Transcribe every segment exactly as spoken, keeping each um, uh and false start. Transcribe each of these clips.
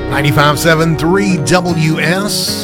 ninety-five point seven three W S.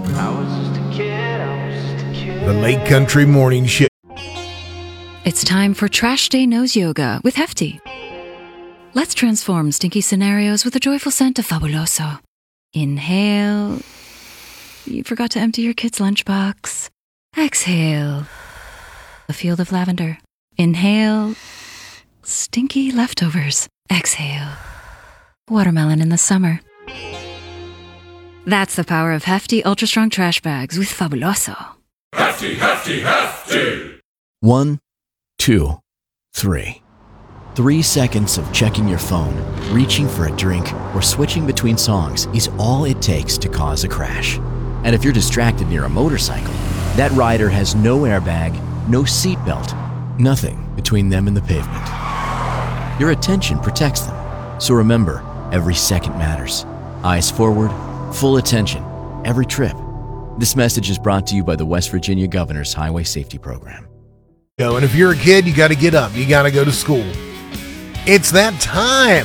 The Lake Country Morning Show. It's time for Trash Day Nose Yoga with Hefty. Let's transform stinky scenarios with a joyful scent of Fabuloso. Inhale. You forgot to empty your kid's lunchbox. Exhale. A field of lavender. Inhale. Stinky leftovers. Exhale. Watermelon in the summer. That's the power of Hefty Ultra Strong Trash Bags with Fabuloso. Hefty, hefty, hefty! One, two, three. Three seconds of checking your phone, reaching for a drink, or switching between songs is all it takes to cause a crash. And if you're distracted near a motorcycle, that rider has no airbag, no seatbelt, nothing between them and the pavement. Your attention protects them. So remember, every second matters. Eyes forward, full attention, every trip. This message is brought to you by the West Virginia Governor's Highway Safety Program. And if you're a kid, you got to get up. You got to go to school. It's that time.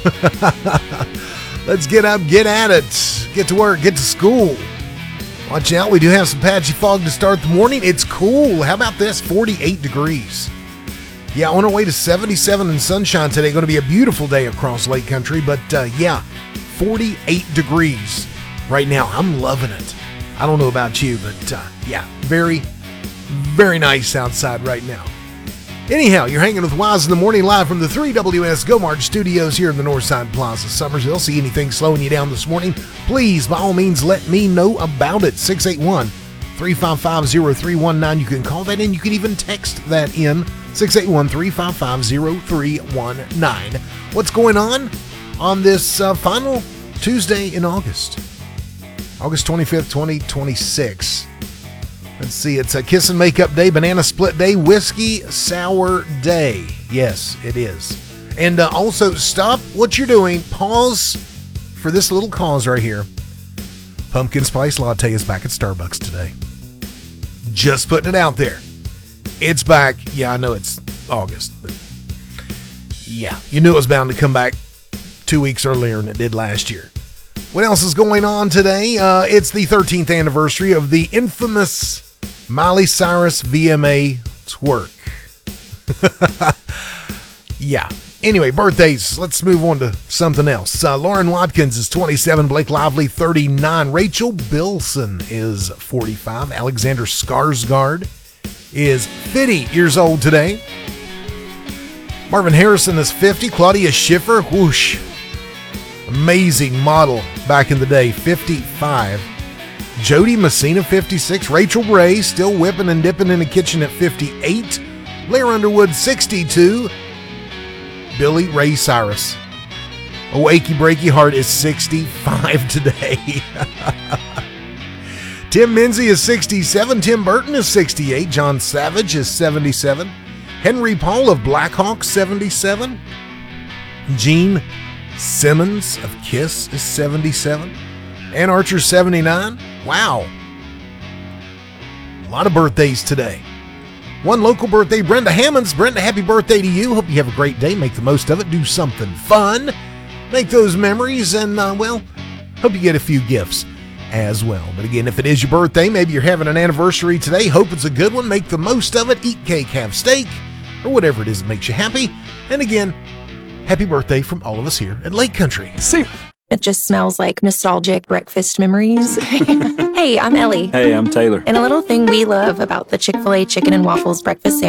Let's get up, get at it. Get to work, get to school. Watch out, we do have some patchy fog to start the morning. It's cool. How about this? forty-eight degrees. Yeah, on our way to seventy-seven and sunshine today. Going to be a beautiful day across Lake Country. But uh, yeah, forty-eight degrees right now. I'm loving it. I don't know about you, but uh, yeah, very, very nice outside right now. Anyhow, you're hanging with Wise in the Morning live from the three W S Go March studios here in the Northside Plaza, Summersville. See anything slowing you down this morning? Please, by all means, let me know about it. six eight one, three five five, zero three one nine. You can call that in. You can even text that in. six eight one, three five five, zero three one nine. What's going on on this uh, final Tuesday in August? August twenty-fifth, twenty twenty-six. Let's see, it's a kiss and makeup day, banana split day, whiskey sour day. Yes, it is. And uh, also, stop what you're doing. Pause for this little cause right here. Pumpkin spice latte is back at Starbucks today. Just putting it out there. It's back. Yeah, I know it's August, but yeah, you knew it was bound to come back two weeks earlier than it did last year. What else is going on today? Uh, it's the thirteenth anniversary of the infamous Miley Cyrus V M A twerk. Yeah. Anyway, birthdays. Let's move on to something else. Uh, Lauren Watkins is twenty-seven. Blake Lively, thirty-nine. Rachel Bilson is forty-five. Alexander Skarsgård is fifty years old today. Marvin Harrison is fifty. Claudia Schiffer, whoosh. Amazing model back in the day, fifty-five. Jody Messina, fifty-six. Rachel Ray, still whipping and dipping in the kitchen at fifty-eight. Blair Underwood, sixty-two. Billy Ray Cyrus. Oh, Achy Breaky Heart is sixty-five today. Tim Menzie is sixty-seven. Tim Burton is sixty-eight. John Savage is seventy-seven. Henry Paul of Blackhawk, seventy-seven. Gene Simmons of Kiss is seventy-seven. Ann Archer, seventy-nine. Wow. A lot of birthdays today. One local birthday, Brenda Hammonds. Brenda, happy birthday to you. Hope you have a great day. Make the most of it. Do something fun. Make those memories. And, uh, well, hope you get a few gifts as well. But again, if it is your birthday, maybe you're having an anniversary today. Hope it's a good one. Make the most of it. Eat cake, have steak, or whatever it is that makes you happy. And again, happy birthday from all of us here at Lake Country. See. It just smells like nostalgic breakfast memories. Hey, I'm Ellie. Hey, I'm Taylor. And a little thing we love about the Chick-fil-A chicken and waffles breakfast sandwich